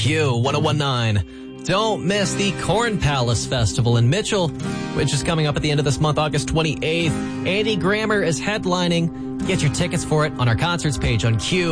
Q1019. Don't miss the Corn Palace Festival in Mitchell, which is coming up at the end of this month, August 28th. Andy Grammer is headlining. Get your tickets for it on our concerts page on Q.